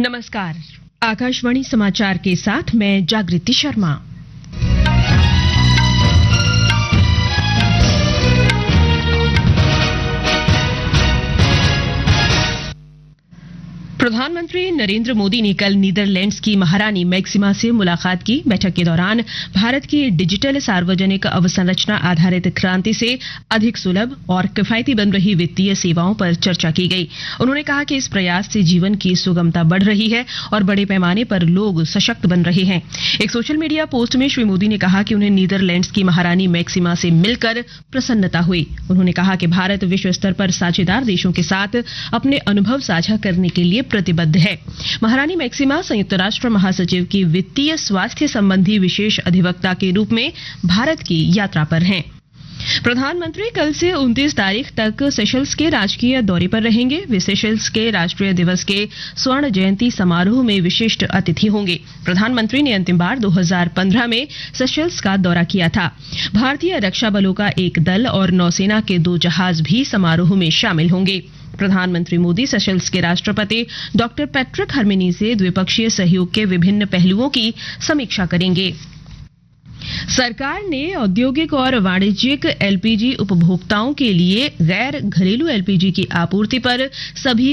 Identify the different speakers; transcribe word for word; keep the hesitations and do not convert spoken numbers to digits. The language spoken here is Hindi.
Speaker 1: नमस्कार, आकाशवाणी समाचार के साथ मैं जागृति शर्मा। प्रधानमंत्री नरेंद्र मोदी ने कल नीदरलैंड्स की महारानी मैक्सिमा से मुलाकात की। बैठक के दौरान भारत की डिजिटल सार्वजनिक अवसंरचना आधारित क्रांति से अधिक सुलभ और किफायती बन रही वित्तीय सेवाओं पर चर्चा की गई। उन्होंने कहा कि इस प्रयास से जीवन की सुगमता बढ़ रही है और बड़े पैमाने पर लोग सशक्त बन रहे हैं। एक सोशल मीडिया पोस्ट में श्री मोदी ने कहा कि उन्हें नीदरलैंड्स की महारानी मैक्सिमा से मिलकर प्रसन्नता हुई। उन्होंने कहा कि भारत विश्व स्तर पर साझेदार देशों के साथ अपने अनुभव साझा करने के लिए प्रतिबद्ध है। महारानी मैक्सिमा संयुक्त राष्ट्र महासचिव की वित्तीय स्वास्थ्य संबंधी विशेष अधिवक्ता के रूप में भारत की यात्रा पर हैं। प्रधानमंत्री कल से उनतीस तारीख तक सेशल्स के राजकीय दौरे पर रहेंगे। वे सेशल्स के राष्ट्रीय दिवस के स्वर्ण जयंती समारोह में विशिष्ट अतिथि होंगे। प्रधानमंत्री ने अंतिम बार दो हज़ार पंद्रह में सेशल्स का दौरा किया था। भारतीय रक्षा बलों का एक दल और नौसेना के दो जहाज भी समारोह में शामिल होंगे। प्रधानमंत्री मोदी सेशल्स के राष्ट्रपति डॉक्टर पैट्रिक हरमिनी से द्विपक्षीय सहयोग के विभिन्न पहलुओं की समीक्षा करेंगे। सरकार ने औद्योगिक और वाणिज्यिक एलपीजी उपभोक्ताओं के लिए गैर घरेलू एलपीजी की आपूर्ति पर सभी